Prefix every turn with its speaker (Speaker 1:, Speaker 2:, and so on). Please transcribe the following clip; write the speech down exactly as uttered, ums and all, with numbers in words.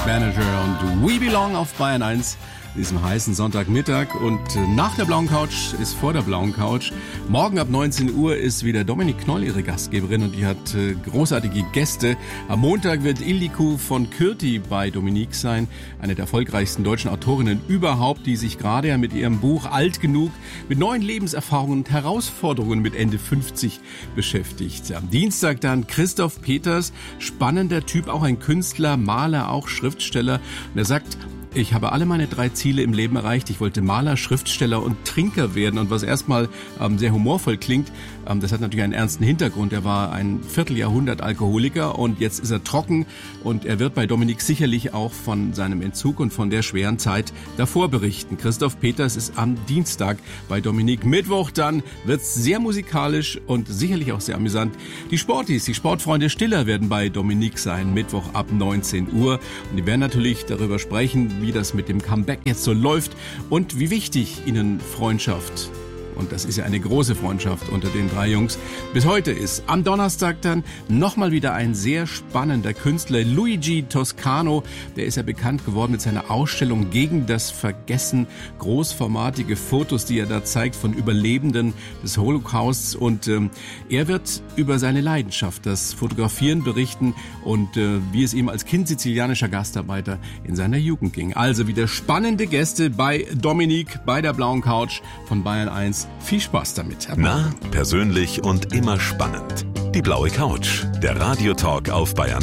Speaker 1: Manager und We Belong auf Bayern eins. Diesem heißen Sonntagmittag und nach der blauen Couch ist vor der blauen Couch. Morgen ab neunzehn Uhr ist wieder Dominik Knoll ihre Gastgeberin und die hat äh, großartige Gäste. Am Montag wird Ildiko von Kürti bei Dominik sein, eine der erfolgreichsten deutschen Autorinnen überhaupt, die sich gerade ja mit ihrem Buch Alt genug mit neuen Lebenserfahrungen und Herausforderungen mit Ende fünfzig beschäftigt. Am Dienstag dann Christoph Peters, spannender Typ, auch ein Künstler, Maler, auch Schriftsteller. Und er sagt, ich habe alle meine drei Ziele im Leben erreicht. Ich wollte Maler, Schriftsteller und Trinker werden. Und was erstmal ähm, sehr humorvoll klingt, ähm, das hat natürlich einen ernsten Hintergrund. Er war ein Vierteljahrhundert Alkoholiker und jetzt ist er trocken. Und er wird bei Dominik sicherlich auch von seinem Entzug und von der schweren Zeit davor berichten. Christoph Peters ist am Dienstag bei Dominik. Mittwoch dann wird's sehr musikalisch und sicherlich auch sehr amüsant. Die Sportis, die Sportfreunde Stiller werden bei Dominik sein. Mittwoch ab neunzehn Uhr. Und die werden natürlich darüber sprechen, wie das mit dem Comeback jetzt so läuft und wie wichtig ihnen Freundschaft, und das ist ja eine große Freundschaft unter den drei Jungs, bis heute ist. Am Donnerstag dann nochmal wieder ein sehr spannender Künstler, Luigi Toscano. Der ist ja bekannt geworden mit seiner Ausstellung Gegen das Vergessen. Großformatige Fotos, die er da zeigt von Überlebenden des Holocausts. Und ähm, er wird über seine Leidenschaft, das Fotografieren, berichten und äh, wie es ihm als Kind sizilianischer Gastarbeiter in seiner Jugend ging. Also wieder spannende Gäste bei Dominik, bei der blauen Couch von Bayern eins. Viel Spaß damit.
Speaker 2: Nah, persönlich und immer spannend. Die blaue Couch, der Radiotalk auf Bayern